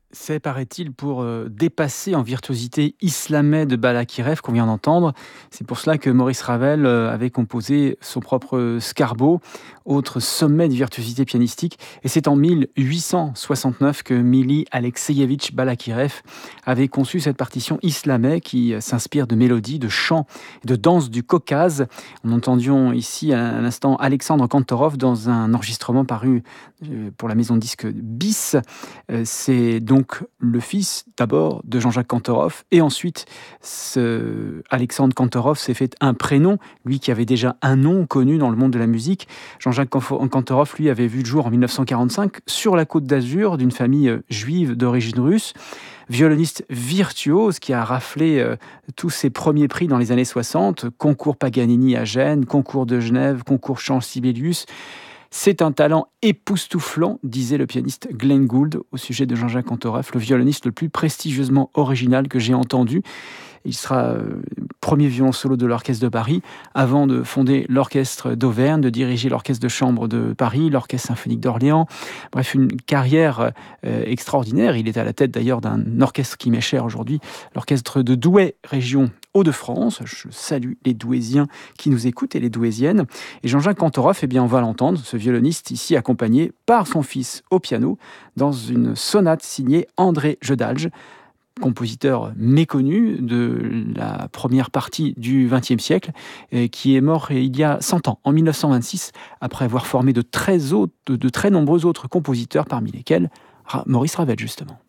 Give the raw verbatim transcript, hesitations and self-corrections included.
C'est, paraît-il, pour euh, dépasser en virtuosité Islamey de Balakirev qu'on vient d'entendre. C'est pour cela que Maurice Ravel euh, avait composé son propre Scarbo, autre sommet de virtuosité pianistique. Et c'est en mille huit cent soixante-neuf que Mili Alexeyevitch Balakirev avait conçu cette partition Islamey qui euh, s'inspire de mélodies, de chants et de danses du Caucase. On entendions ici à l'instant Alexandre Kantorov dans un enregistrement paru euh, pour la maison de disques Bis. Euh, C'est donc le fils d'abord de Jean-Jacques Kantorov et ensuite ce Alexandre Kantorov s'est fait un prénom, lui qui avait déjà un nom connu dans le monde de la musique. Jean-Jacques Kantorov, lui, avait vu le jour en mille neuf cent quarante-cinq sur la Côte d'Azur d'une famille euh, juive d'origine russe. Violoniste virtuose qui a raflé euh, tous ses premiers prix dans les années soixante, concours Paganini à Gênes, concours de Genève, concours Chant-Sibelius. C'est un talent époustouflant, disait le pianiste Glenn Gould au sujet de Jean-Jacques Kantorov, le violoniste le plus prestigieusement original que j'ai entendu. Il sera euh, premier violon solo de l'Orchestre de Paris, avant de fonder l'Orchestre d'Auvergne, de diriger l'Orchestre de chambre de Paris, l'Orchestre symphonique d'Orléans. Bref, une carrière euh, extraordinaire. Il est à la tête d'ailleurs d'un orchestre qui m'est cher aujourd'hui, l'Orchestre de Douai, région Hauts-de-France. Je salue les Douaisiens qui nous écoutent et les Douaisiennes. Et Jean-Jacques Kantorov, eh bien, on va l'entendre, ce violoniste ici accompagné par son fils au piano, dans une sonate signée André Jedalge, compositeur méconnu de la première partie du vingtième siècle, et qui est mort il y a cent ans, en mille neuf cent vingt-six, après avoir formé de très, autres, de très nombreux autres compositeurs, parmi lesquels Maurice Ravel, justement.